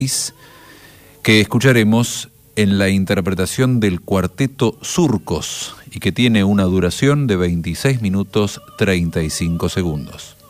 que escucharemos en la interpretación del cuarteto Surcos y que tiene una duración de 26 minutos 35 segundos.